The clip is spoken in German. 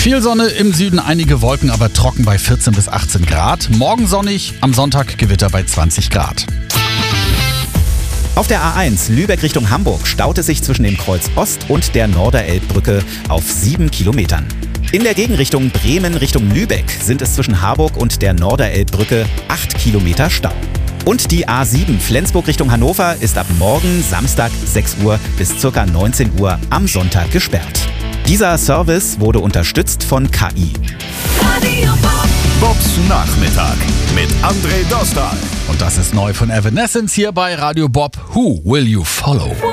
Viel Sonne, im Süden einige Wolken, aber trocken bei 14 bis 18 Grad. Morgen sonnig, am Sonntag Gewitter bei 20 Grad. Auf der A1 Lübeck Richtung Hamburg staut es sich zwischen dem Kreuz Ost und der Norderelbbrücke auf 7 Kilometern. In der Gegenrichtung Bremen Richtung Lübeck sind es zwischen Harburg und der Norderelbbrücke 8 Kilometer Stau. Und die A7 Flensburg Richtung Hannover ist ab morgen Samstag 6 Uhr bis ca. 19 Uhr am Sonntag gesperrt. Dieser Service wurde unterstützt von KI. Bobs Nachmittag mit André Dostal. Und das ist neu von Evanescence hier bei Radio Bob. Who Will You Follow?